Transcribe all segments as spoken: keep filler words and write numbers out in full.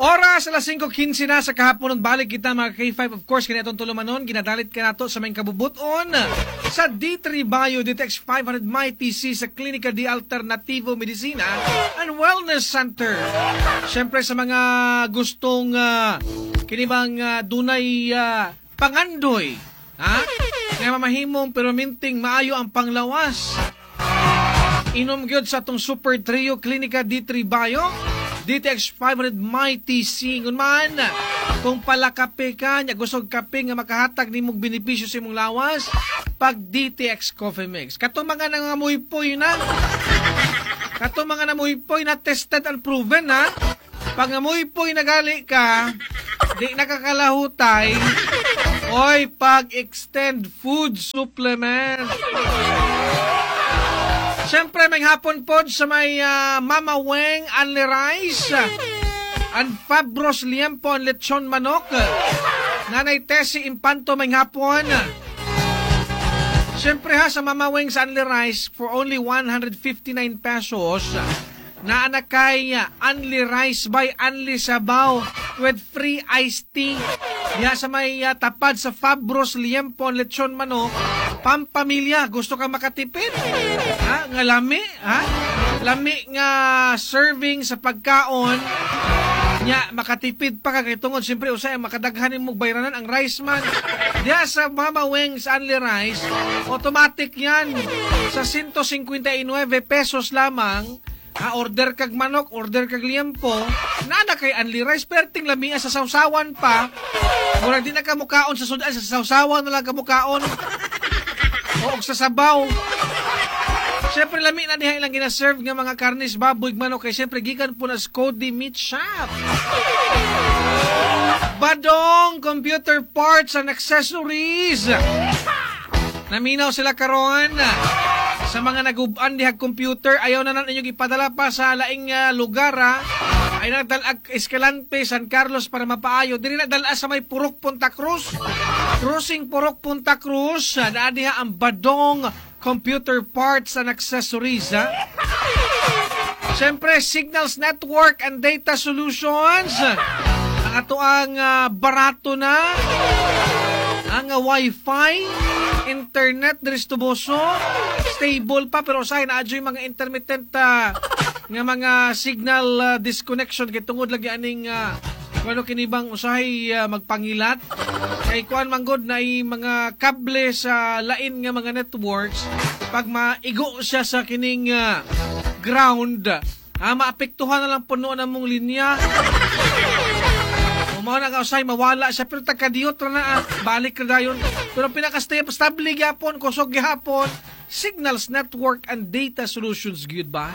Oras, alas singko kinse na sa kahapon ng balik kita mga K five. Of course, kinatong tulumanon, ginadalit ka nato sa may kabubuton sa D three Bio D T X five hundred M I T C sa Klinika di Alternativo Medicina and Wellness Center. Siyempre sa mga gustong uh, kinibang uh, dunay uh, pangandoy, ha? Nga mamahimong pero minting maayo ang panglawas. Inom gyud sa atong Super Trio Klinika D three Bio D T X five hundred M I T C. Ngun man, kung palakape ka, nya gusog kape nga makahatag ni mong benepisyo sa imong lawas, pag D T X Coffee Mix. Katong mga nangamuhipoy na, katong mga namuhipoy na tested and proven ha, pag namuhipoy na gali ka, di nakakalahutay, oy, pag-extend food supplement. Siyempre, may hapon po sa may uh, Mama Weng Anli Rice and Fabros Liempo and Lechon Manok. Nanay Tessie Impanto, may hapon. Siyempre ha, sa Mama Weng sa Anli Rice, for only one hundred fifty-nine pesos, na anak kay uh, Anli Rice by Anli Sabaw with free iced tea. Diya sa may uh, tapad sa Fabros Liempo and Lechon Manok. Pampamilya, gusto ka makatipid? Ha? Nga lami? Ha? Lami nga serving sa pagkaon. Nya, makatipid pa ka kay tungod. Siyempre, usay, makadaghanin mo bayranan ang rice man. Diya sa Mama Weng's Anli Rice, automatic yan. Sa one hundred fifty-nine pesos lamang, ha, order kag manok, order kag liempo, nana kay Anli Rice, perting lami sa sausawan pa. Mura di na kamukaon sa sudan, sa sausawan na lang kamukaon. O sa sabaw. Siyempre, lami na diha ilang ginaserve nga mga karnis, baboy, manok. Kaya siyempre, gikan po na Scody Meat Shop. Badong Computer Parts and Accessories. Naminaw sila karon sa mga naguban dihag computer. Ayaw na na inyong ipadala pa sa laing uh, lugar ha. Ay nagdalag Escalante, San Carlos para mapaayo. Dili na dala sa may Purok Punta Cruz. Crossing Purok Punta Cruz. Naadiha ang Badong Computer Parts and Accessories. Ha? Siyempre, Signals Network and Data Solutions. Ang ato ang uh, barato na. Ang uh, Wi-Fi. Internet, diristuboso. Stable pa, pero usahin na adyo yung mga intermittent uh, nga mga signal uh, disconnection kay tungod lagi aning uh, ano kinibang usahay uh, magpangilat kay kuan manggod na ay mga kable sa lain nga mga networks pag maigo siya sa kining uh, ground ah, maapektuhan na lang puno na mong linya o mga nga usahay mawala siya pero tagkadiyot ra na ah, balik na dayon pero pinaka-stable gyapon kusog gyapon Signals Network and Data Solutions. Goodbye.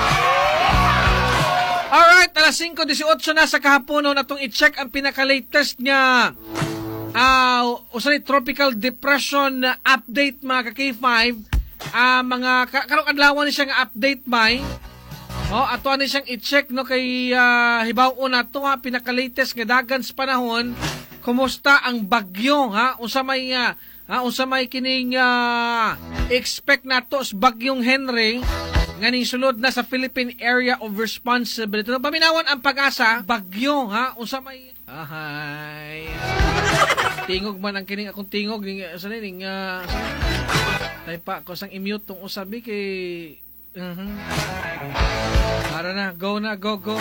Alright, alas singko eighteen na sa kahapon na itong i-check ang pinaka-latest nga uh, usanay tropical depression update mga ka-K five. Uh, mga karong adlaw ni siyang update bay. Oh, ato ani siyang i-check no kay uh, hibaw-on nato ha pinaka-latest nga dagan sa panahon. Kumusta ang bagyo ha? Unsa may uh, ha unsa may kining uh, expect nato sa bagyong Henry nga ning sulod na sa Philippine Area of Responsibility. No, paminawan ang pag-asa, bagyo, ha? Unsa may ahay. Tingog man ang kining akong tingog ning sa ning uh, tay pa ko sang i-mute tong usabi kay mhm. Para na, go na, go go.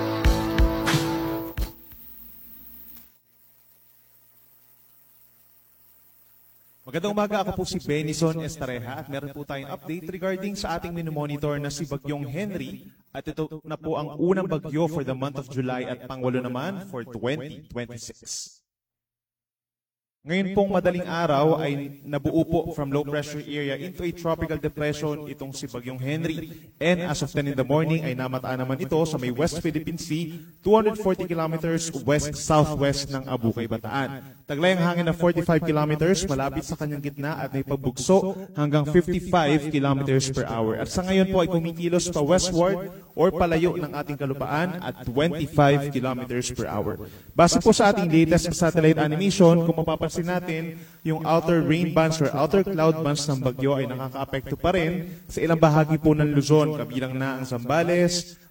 Magandang umaga, ako po si Benison Estareja at meron po tayong update regarding sa ating minumonitor na si Bagyong Henry at ito na po ang unang bagyo for the month of July at pangwalo naman for twenty twenty-six. Ngayon pong madaling araw ay nabuo po from low pressure area into a tropical depression itong si Bagyong Henry. And as of ten in the morning ay namataan naman ito sa may West Philippine Sea, two hundred forty kilometers west-southwest ng Abukay, Bataan. Taglay ang hangin na forty-five kilometers malapit sa kanyang gitna at may pagbugso hanggang fifty-five kilometers per hour. At sa ngayon po ay kumikilos pa westward or palayo ng ating kalupaan at twenty-five kilometers per hour. Base po sa ating latest satellite animation, kung mapapansin natin, yung outer rain bands or outer cloud bands ng bagyo ay nakakaapekto pa rin sa ilang bahagi po ng Luzon, kabilang na ang Zambales,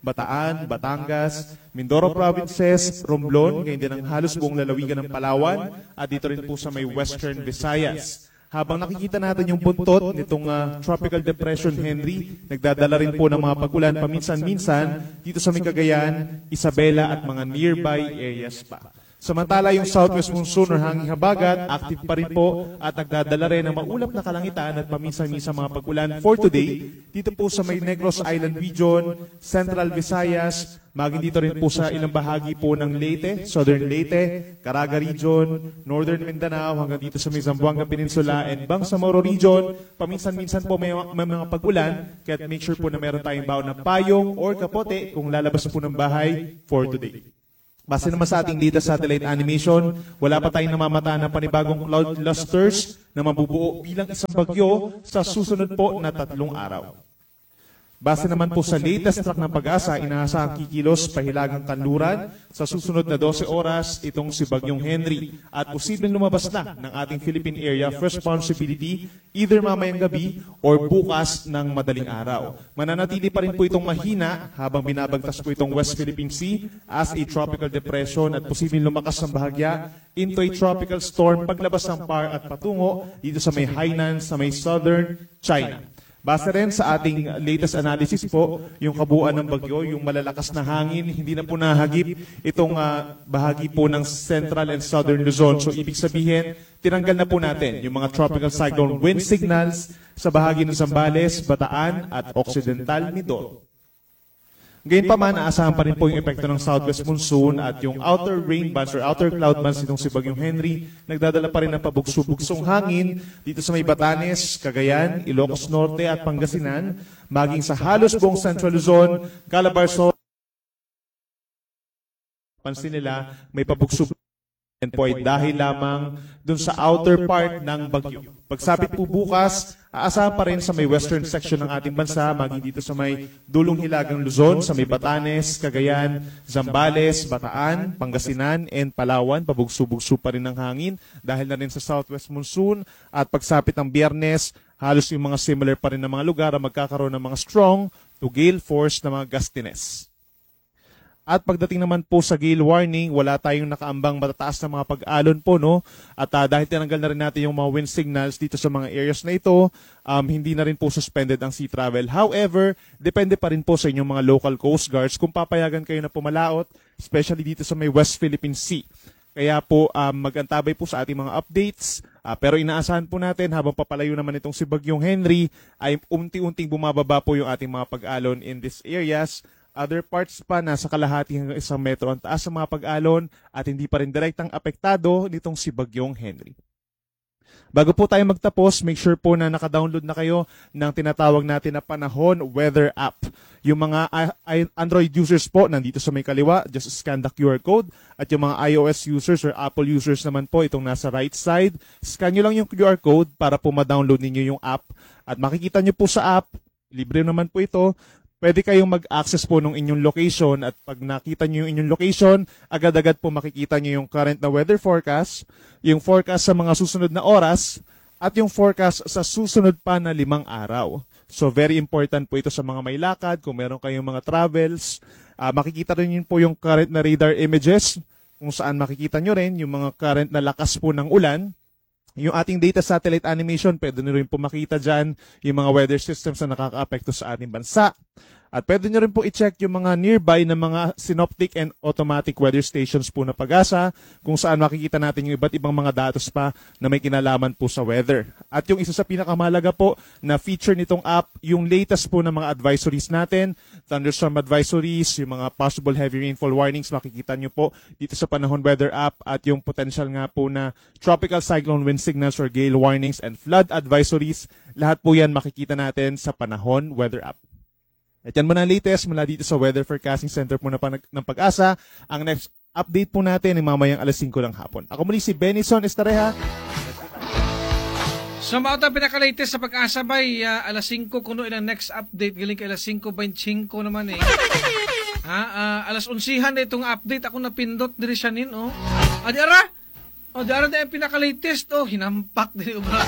Bataan, Batangas, Mindoro Provinces, Romblon, ngayon din ang halos buong lalawigan ng Palawan, at dito rin po sa may Western Visayas. Habang nakikita natin yung buntot nitong uh, Tropical Depression Henry, nagdadala rin po ng mga pagulan paminsan-minsan dito sa may Cagayan, Isabela at mga nearby areas pa. Samantala yung Southwest Monsoon or hanging habagat, active pa rin po at nagdadala rin ng maulap na kalangitan at paminsan-minsan mga pagulan for today dito po sa may Negros Island Region, Central Visayas, maging dito rin po sa ilang bahagi po ng Leyte, Southern Leyte, Caraga Region, Northern Mindanao, hanggang dito sa may Zamboanga Peninsula and Bangsamoro Region. Paminsan-minsan po may, may mga pagulan, kaya make sure po na meron tayong baon na payong or kapote kung lalabas po ng bahay for today. Base naman sa ating data satellite animation, wala pa tayong namamataan ng panibagong cloud clusters na mabubuo bilang isang bagyo sa susunod po na tatlong araw. Base naman po sa latest track ng Pag-asa, inaasahang kikilos pahilagang kanluran sa susunod na dose oras itong si Bagyong Henry at posibleng lumabas na ng ating Philippine Area of Responsibility either mamayang gabi or bukas ng madaling araw. Mananatili pa rin po itong mahina habang binabagtas po itong West Philippine Sea as a tropical depression at posibleng lumakas ng bahagya into a tropical storm paglabas ng P A R at patungo dito sa may Hainan sa may southern China. Base rin sa ating latest analysis po, yung kabuuan ng bagyo, yung malalakas na hangin, hindi na po nahagip itong uh, bahagi po ng Central and Southern Luzon. So ibig sabihin, tinanggal na po natin yung mga tropical cyclone wind signals sa bahagi ng Zambales, Bataan at Occidental Mindoro. Ngayon pa man, naasahan pa rin po yung epekto ng Southwest Monsoon at yung outer rain bands or outer cloud bands itong si Bagyong Henry, nagdadala pa rin ng pabugso-bugsong hangin dito sa may Batanes, Cagayan, Ilocos Norte at Pangasinan, maging sa halos buong Central Luzon, Calabarzon. Pansin nila, may pabugso yan po ay dahil lamang dun sa outer part ng bagyo. Pagsapit po bukas, aasahan pa rin sa may western section ng ating bansa, maging dito sa may dulong hilagang Luzon, sa may Batanes, Cagayan, Zambales, Bataan, Pangasinan, and Palawan. Pabugso-bugso pa rin ng hangin dahil na rin sa southwest monsoon. At pagsapit ng Biyernes, halos yung mga similar pa rin na mga lugar ang magkakaroon ng mga strong to gale force na mga gustiness. At pagdating naman po sa gale warning, wala tayong nakaambang matataas na mga pag-alon po, no? At uh, dahil tinanggal na rin natin yung mga wind signals dito sa mga areas na ito, um, hindi na rin po suspended ang sea travel. However, depende pa rin po sa inyong mga local coast guards kung papayagan kayo na pumalaot, especially dito sa may West Philippine Sea. Kaya po um, mag-antabay po sa ating mga updates. Uh, pero inaasahan po natin habang papalayo naman itong si Bagyong Henry ay unti-unting bumababa po yung ating mga pag-alon in these areas. Other parts pa, nasa kalahati hanggang isang metro ang taas sa mga pag-alon at hindi pa rin direktang apektado nitong si Bagyong Henry. Bago po tayo magtapos, make sure po na naka-download na kayo ng tinatawag natin na Panahon Weather App. Yung mga Android users po, nandito sa may kaliwa, just scan the Q R code. At yung mga iOS users or Apple users naman po, itong nasa right side, scan nyo lang yung Q R code para po ma-download ninyo yung app. At makikita nyo po sa app, libre naman po ito, pwede kayong mag-access po ng inyong location at pag nakita nyo yung inyong location, agad-agad po makikita nyo yung current na weather forecast, yung forecast sa mga susunod na oras, at yung forecast sa susunod pa na limang araw. So very important po ito sa mga may lakad, kung meron kayong mga travels. Uh, makikita rin yun po yung current na radar images, kung saan makikita nyo rin yung mga current na lakas po ng ulan. Yung ating data satellite animation, pwede nyo rin po makita dyan yung mga weather systems na nakaka-apekto sa ating bansa. At pwede nyo rin po i-check yung mga nearby na mga synoptic and automatic weather stations po na Pag-asa, kung saan makikita natin yung iba't ibang mga datos pa na may kinalaman po sa weather. At yung isa sa pinakamahalaga po na feature nitong app, yung latest po ng mga advisories natin, thunderstorm advisories, yung mga possible heavy rainfall warnings, makikita nyo po dito sa Panahon Weather App, at yung potential nga po na tropical cyclone wind signals or gale warnings and flood advisories, lahat po yan makikita natin sa Panahon Weather App. At yan muna ang latest mula dito sa Weather Forecasting Center po ng Pag-asa. Ang next update po natin ay mamayang alas singko ng hapon. Ako muli si Benison Estareja. So mao ta pinaka-latest sa Pag-asa bay uh, alas singko kuno ilang next update galing kay alas singko twenty-five naman eh. ha, uh, alas onsihan na itong update ako napindot diri siya nin oh. Adi ara. Oh, di ara na yung pinaka-latest oh, hinampak diri ubra.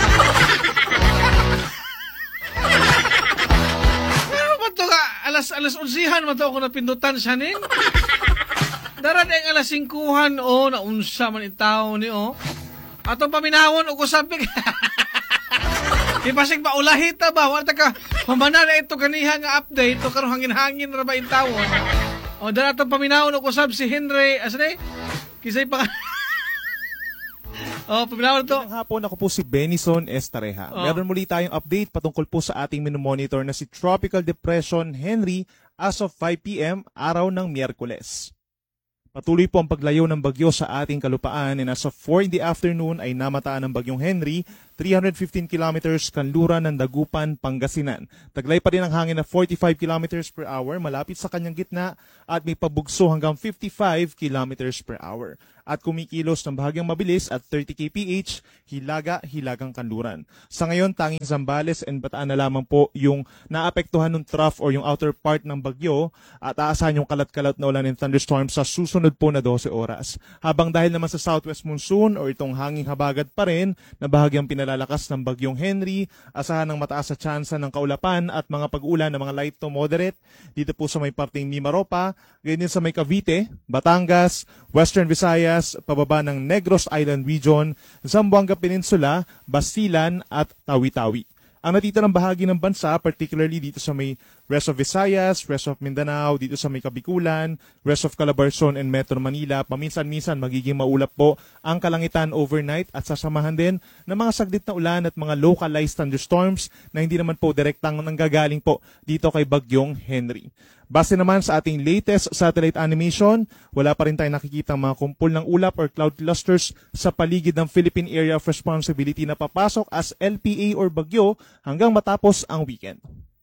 alas alas onsihan man to ako napindutan siya nin. Daran ang alas singkuhan o naunsa man itaw ni o. Atong paminawon o kusabik. Ipasig ba ulahita ba wala ka humana na ito kaniha nga update to karon hangin-hangin ra ba intawon. O dara atong paminawon o kusab si Henry asay kisay pa. Oh, paminawon to. Ngayong hapon ako po si Benison Estareja. Oh. Meron muli tayong update patungkol po sa ating minomonitor na si Tropical Depression Henry as of five p m araw ng Miyerkules. Patuloy po ang paglayo ng bagyo sa ating kalupaan and as of four in the afternoon ay namataan ng bagyong Henry, three hundred fifteen kilometers kanluran ng Dagupan, Pangasinan. Taglay pa rin ang hangin na forty-five kilometers per hour malapit sa kanyang gitna at may pabugso hanggang fifty-five kilometers per hour. At kumikilos ng bahagyang mabilis at thirty kilometers per hour, Hilaga, Hilagang Kanluran. Sa ngayon, tanging Zambales and Bataan na lamang po yung naapektuhan ng trough or yung outer part ng bagyo at aasahan yung kalat-kalat na ulan and thunderstorms sa susunod po na twelve oras. Habang dahil naman sa southwest monsoon o itong hanging habagat pa rin na bahagyang pinalalakas ng bagyong Henry, asahan ng mataas sa tsansa ng kaulapan at mga pag-ulan ng mga light to moderate dito po sa may parting Mimaropa, ganyan sa may Cavite, Batangas, Western Visayas, pababa ng Negros Island Region, Zamboanga Peninsula, Basilan at Tawi-Tawi. Ang natitirang bahagi ng bansa, particularly dito sa may rest of Visayas, rest of Mindanao, dito sa may Kabikulan, rest of Calabarzon and Metro Manila, paminsan-minsan magiging maulap po ang kalangitan overnight at sasamahan din ng mga saglit na ulan at mga localized thunderstorms na hindi naman po direktang nanggagaling po dito kay Bagyong Henry. Base naman sa ating latest satellite animation, wala pa rin tayong nakikita mga kumpol ng ulap or cloud clusters sa paligid ng Philippine Area of Responsibility na papasok as L P A or bagyo hanggang matapos ang weekend.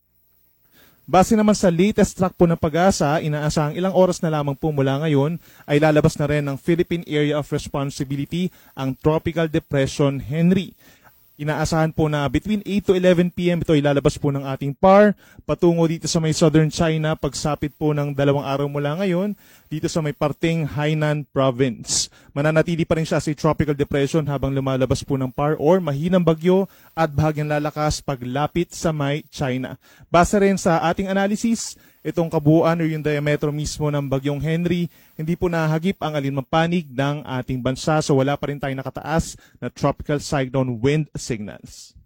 Base naman sa latest track po ng Pag-asa, inaasahang ilang oras na lamang po mula ngayon ay lalabas na rin ng Philippine Area of Responsibility ang Tropical Depression Henry. Inaasahan po na between eight to eleven p m ito ilalabas po ng ating P A R patungo dito sa may southern China pagsapit po ng dalawang araw mula ngayon dito sa may parting Hainan Province. Mananatili pa rin siya sa tropical depression habang lumalabas po ng P A R or mahinang bagyo at bahagyang lalakas paglapit sa may China. Base rin sa ating analysis, itong kabuuan o yung diametro mismo ng bagyong Henry, hindi po nahagip ang alinmang panig ng ating bansa so wala pa rin tayong nakataas na tropical cyclone wind signals.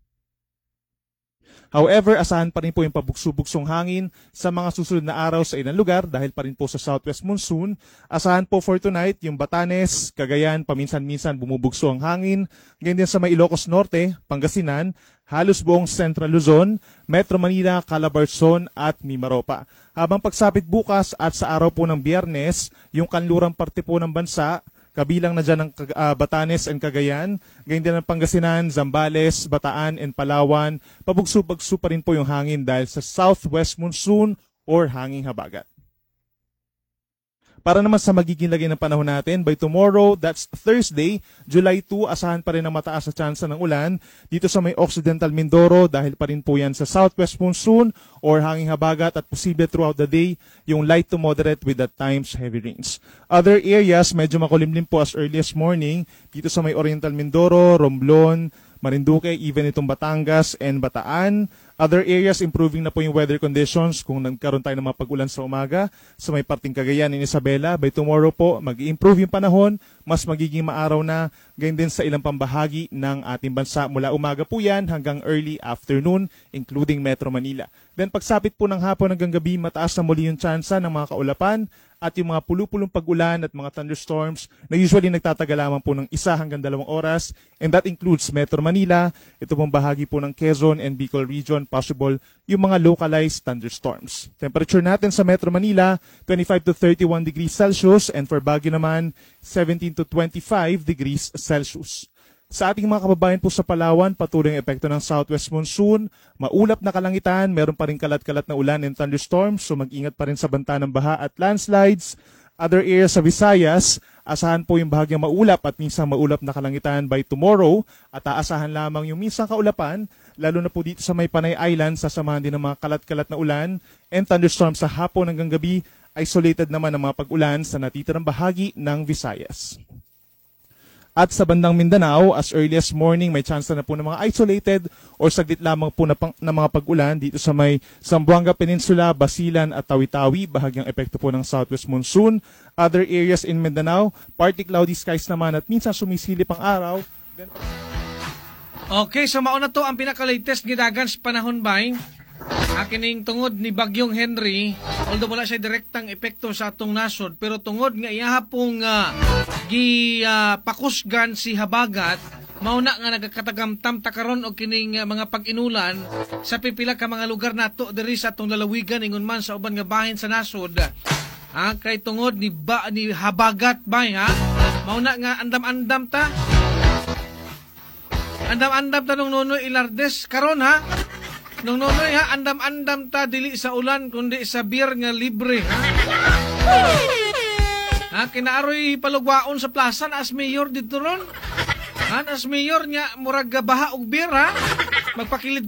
However, asahan pa rin po yung pabugso-bugsong hangin sa mga susunod na araw sa ilang lugar dahil pa rin po sa southwest monsoon. Asahan po for tonight yung Batanes, Cagayan, paminsan-minsan bumubugso ang hangin. Ganyan din sa may Ilocos Norte, Pangasinan, halos buong Central Luzon, Metro Manila, Calabarzon at Mimaropa. Habang pagsapit bukas at sa araw po ng Biyernes, yung kanlurang parte po ng bansa, kabilang na dyan ng uh, Batanes and Cagayan, ganyan din ng Pangasinan, Zambales, Bataan and Palawan, pabugso-bagso pa rin po yung hangin dahil sa southwest monsoon or hanging habagat. Para naman sa magiging lagay ng panahon natin, by tomorrow, that's Thursday, July second, asahan pa rin ang mataas sa tsansa ng ulan dito sa may Occidental Mindoro dahil pa rin po yan sa southwest monsoon or hanging habagat at posible throughout the day yung light to moderate with at times heavy rains. Other areas, medyo makulimlim po as early as morning dito sa may Oriental Mindoro, Romblon, Marinduque, even itong Batangas and Bataan. Other areas, improving na po yung weather conditions kung nagkaroon tayo ng mga pag-ulan sa umaga. Sa may parting Cagayan in Isabela, by tomorrow po, mag-i-improve yung panahon, mas magiging maaraw na, ganyan din sa ilang pambahagi ng ating bansa. Mula umaga po yan hanggang early afternoon, including Metro Manila. Then pagsapit po ng hapon hanggang gabi, mataas na muli yung tsansa ng mga kaulapan at yung mga pulu-pulong pag-ulan at mga thunderstorms na usually nagtatagal lamang po ng isa hanggang dalawang oras. And that includes Metro Manila, ito pong bahagi po ng Quezon and Bicol region, possible yung mga localized thunderstorms. Temperature natin sa Metro Manila, twenty-five to thirty-one degrees Celsius and for Baguio naman, seventeen to twenty-five degrees Celsius. Sa ating mga kababayan po sa Palawan, patuloy ang epekto ng southwest monsoon, maulap na kalangitan, meron pa rin kalat-kalat na ulan and thunderstorms, so mag-ingat pa rin sa banta ng baha at landslides. Other areas sa Visayas, asahan po yung bahagyang maulap at minsan maulap na kalangitan by tomorrow at aasahan lamang yung minsan kaulapan, lalo na po dito sa may Panay Island, sasamahan din ng mga kalat-kalat na ulan and thunderstorms sa hapon hanggang gabi, isolated naman ang mga pag-ulan sa natitirang bahagi ng Visayas. At sa bandang Mindanao, as early as morning, may chance na po ng mga isolated or saglit lamang po na, pang, na mga pag-ulan dito sa may Zamboanga Peninsula, Basilan at Tawi-Tawi, bahagyang epekto po ng southwest monsoon. Other areas in Mindanao, partly cloudy skies naman at minsan sumisilip ang araw. Then... Okay, so mauna to ang pinaka-latest gidagan sa panahon bay. Akining tungod ni Bagyong Henry, although wala siya direktang epekto sa atong nasod, pero tungod nga iyaha pong uh, gi uh, pakusgan si Habagat, mauna nga nagkatagamtam takaron og kining uh, mga pag-inulan sa pipila ka mga lugar nato diri sa atong lalawigan ingon man sa uban nga bahin sa nasod. Ha, kay tungod ni ba ni Habagat bay ha. Mauna nga andam-andam ta. Andam-andam ta nung Nonoy Ilardes karon ha. Nung Nonoy ha, andam-andam ta dili sa ulan kundi sa beer nga libre ha. Ha, kinaaroy palugwaon sa plaza na as mayor dito ron. Ha, as mayor nya murag baha og beer ha. Magpakilid